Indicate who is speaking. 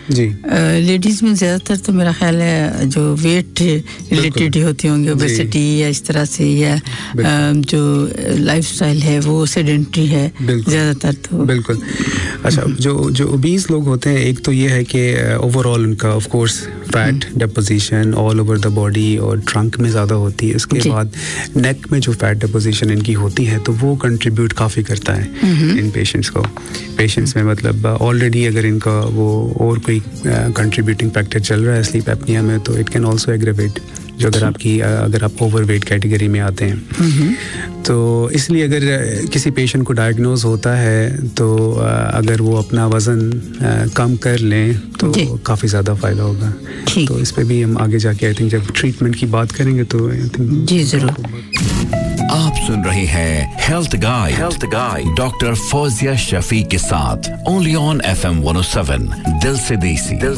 Speaker 1: जी
Speaker 2: ladies में ज्यादातर तो मेरा ख्याल है जो वेट रिलेटेड होती होंगी ओबेसिटी या इस तरह से या जो लाइफस्टाइल है वो सेडेंटरी है ज्यादातर तो
Speaker 1: बिल्कुल अच्छा जो ओबीस लोग होते हैं एक तो ये है कि ओवरऑल उनका of course fat deposition all over the body और ट्रंक में ज़्यादा होती है इसके बाद नेक में जो फैट डिपोजिशन इनकी होती है तो वो कंट्रीब्यूट काफ़ी करता है इन पेशेंट्स में मतलब ऑलरेडी अगर इनका वो और कोई कंट्रीब्यूटिंग फैक्टर चल रहा है स्लीप एपनिया में तो इट कैन आल्सो एग्रेवेट जो अगर आप ओवरवेट कैटेगरी में आते हैं तो इसलिए अगर किसी पेशेंट को डायग्नोज होता है तो अगर वो अपना वज़न कम कर लें तो काफ़ी ज़्यादा फ़ायदा होगा तो इस पे भी हम आगे जाके आई थिंक जब ट्रीटमेंट की बात करेंगे तो आई थिंक
Speaker 2: जी ज़रूर
Speaker 3: आप सुन रहे हैं health guide doctor Fauzia Shafi के साथ ओनली ऑन FM 107 दिल से देसी